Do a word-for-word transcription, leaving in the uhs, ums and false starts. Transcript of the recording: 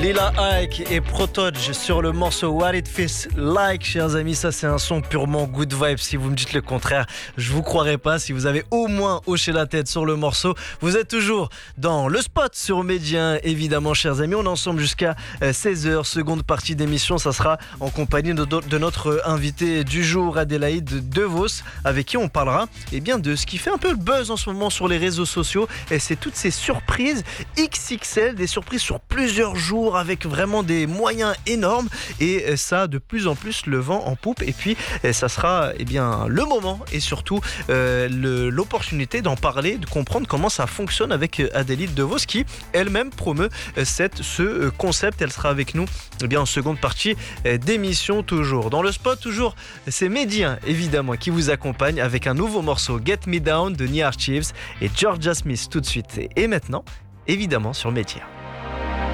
Lila Ike et Protodge sur le morceau What It Feels Like, chers amis. Ça, c'est un son purement good vibe. Si vous me dites le contraire, je vous croirai pas. Si vous avez au moins hoché la tête sur le morceau, vous êtes toujours dans le spot sur Média, évidemment, chers amis. On est ensemble jusqu'à seize heures. Seconde partie d'émission, ça sera en compagnie de, de notre invité du jour, Adélaïde DeVos, avec qui on parlera eh bien, de ce qui fait un peu le buzz en ce moment sur les réseaux sociaux. Et c'est toutes ces surprises X X L, des surprises sur plusieurs jours, avec vraiment des moyens énormes, et ça de plus en plus le vent en poupe. Et puis ça sera eh bien, le moment et surtout euh, le, l'opportunité d'en parler, de comprendre comment ça fonctionne avec Adélaïde DeVos, qui elle-même promeut cette, ce concept. Elle sera avec nous eh bien, en seconde partie d'émission. Toujours dans le spot, toujours c'est Média évidemment qui vous accompagne avec un nouveau morceau, Get Me Down de Nia Chiefs et Georgia Smith tout de suite et maintenant évidemment sur Média.